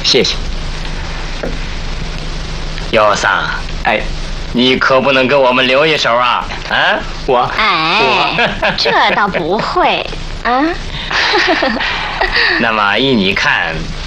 谢谢。 姚桑， 哎， 你可不能给我们留一手啊！啊， 这倒不会啊。 那么依你看，